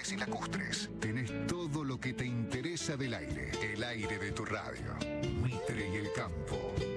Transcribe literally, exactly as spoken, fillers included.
locales y lacustres. Tenés todo lo que te interesa del aire. El aire de tu radio. Mitre y el campo.